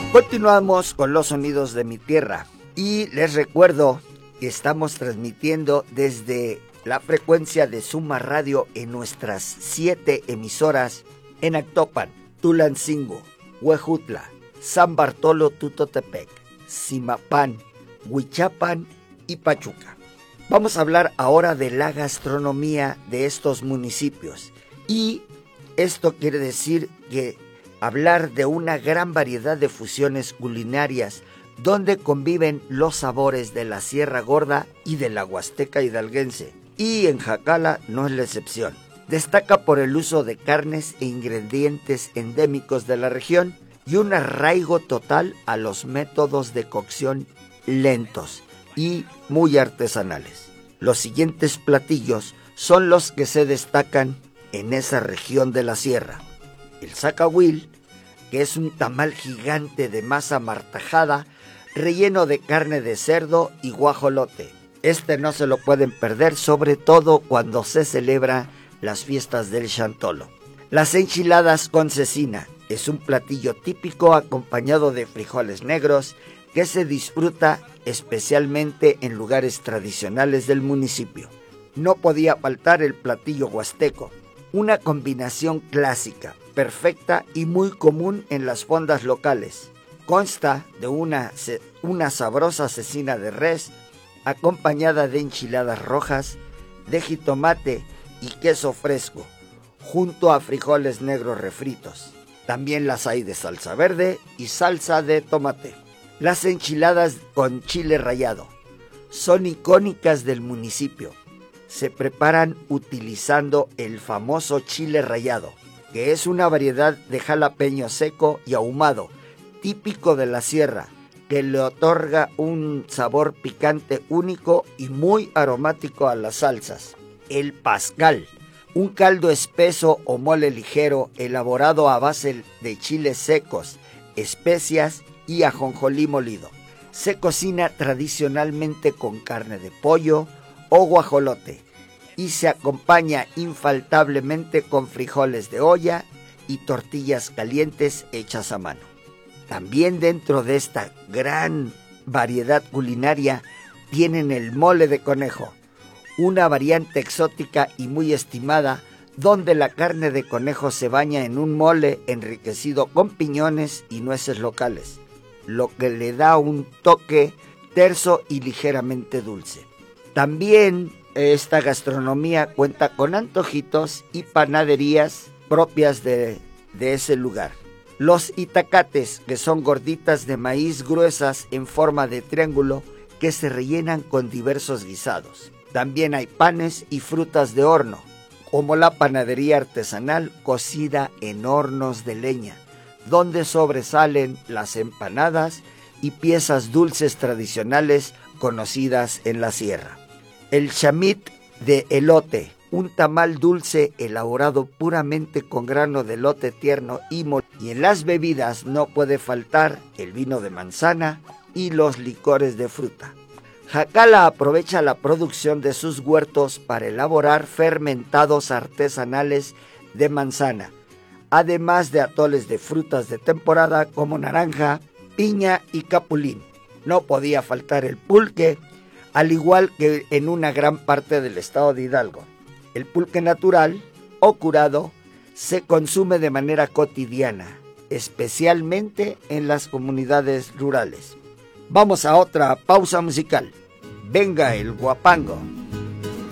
Continuamos con los sonidos de mi tierra y les recuerdo que estamos transmitiendo desde la frecuencia de Suma Radio en nuestras 7 emisoras en Actopan, Tulancingo, Huejutla, San Bartolo Tutotepec, Zimapán, Huichapan y Pachuca. Vamos a hablar ahora de la gastronomía de estos municipios y esto quiere decir que hablar de una gran variedad de fusiones culinarias donde conviven los sabores de la Sierra Gorda y de la Huasteca hidalguense. Y en Jacala no es la excepción. Destaca por el uso de carnes e ingredientes endémicos de la región y un arraigo total a los métodos de cocción lentos y muy artesanales. Los siguientes platillos son los que se destacan en esa región de la sierra. El zacahuil, que es un tamal gigante de masa martajada relleno de carne de cerdo y guajolote. Este no se lo pueden perder, sobre todo cuando se celebra las fiestas del Chantolo. Las enchiladas con cecina es un platillo típico acompañado de frijoles negros que se disfruta especialmente en lugares tradicionales del municipio. No podía faltar el platillo huasteco, una combinación clásica, perfecta y muy común en las fondas locales. Consta de una sabrosa cecina de res acompañada de enchiladas rojas, de jitomate y queso fresco, junto a frijoles negros refritos. También las hay de salsa verde y salsa de tomate. Las enchiladas con chile rallado son icónicas del municipio. Se preparan utilizando el famoso chile rallado, que es una variedad de jalapeño seco y ahumado, típico de la sierra, que le otorga un sabor picante único y muy aromático a las salsas. El pascal, un caldo espeso o mole ligero elaborado a base de chiles secos, especias y ajonjolí molido. Se cocina tradicionalmente con carne de pollo o guajolote y se acompaña infaltablemente con frijoles de olla y tortillas calientes hechas a mano. También dentro de esta gran variedad culinaria tienen el mole de conejo, una variante exótica y muy estimada donde la carne de conejo se baña en un mole enriquecido con piñones y nueces locales, lo que le da un toque terso y ligeramente dulce. También esta gastronomía cuenta con antojitos y panaderías propias de ese lugar. Los itacates, que son gorditas de maíz gruesas en forma de triángulo que se rellenan con diversos guisados. También hay panes y frutas de horno, como la panadería artesanal cocida en hornos de leña, donde sobresalen las empanadas y piezas dulces tradicionales conocidas en la sierra. El chamit de elote, un tamal dulce elaborado puramente con grano de elote tierno y en las bebidas no puede faltar el vino de manzana y los licores de fruta. Jacala aprovecha la producción de sus huertos para elaborar fermentados artesanales de manzana, además de atoles de frutas de temporada como naranja, piña y capulín. No podía faltar el pulque, al igual que en una gran parte del estado de Hidalgo. El pulque natural o curado se consume de manera cotidiana, especialmente en las comunidades rurales. Vamos a otra pausa musical. Venga el guapango.